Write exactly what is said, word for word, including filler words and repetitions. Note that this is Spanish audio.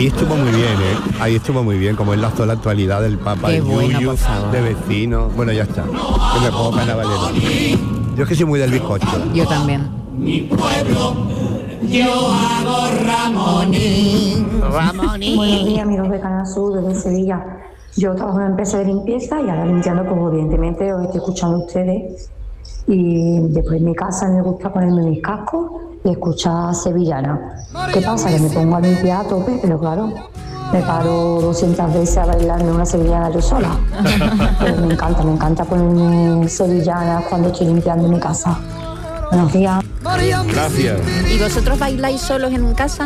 Ahí estuvo muy bien, ¿eh? Ahí estuvo muy bien, como es la, toda la actualidad del Papa, Qué el bueno, Yuyu, por favor. de vecino. Bueno, ya está. Que me pongo carnavalero. Yo es que soy muy del bizcocho. Yo también. Mi pueblo, yo hago Ramonín. Ramonín. Buenos días, amigos de Canal Sur, desde Sevilla. Yo trabajo en una empresa de limpieza y ahora limpiando, pues evidentemente os estoy escuchando a ustedes. Y después en mi casa me gusta ponerme mis cascos y escuchar sevillana. ¿Qué pasa? Que me pongo a limpiar a tope, pero claro, me paro doscientas veces a bailarme una sevillana yo sola. Pero me encanta, me encanta ponerme sevillanas cuando estoy limpiando mi casa. Buenos días. Gracias. ¿Y vosotros bailáis solos en casa?